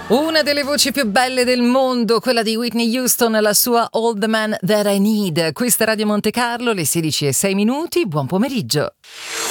Una delle voci più belle del mondo, quella di Whitney Houston, la sua All the Man That I Need. Questa è Radio Monte Carlo, le 16:06. Buon pomeriggio.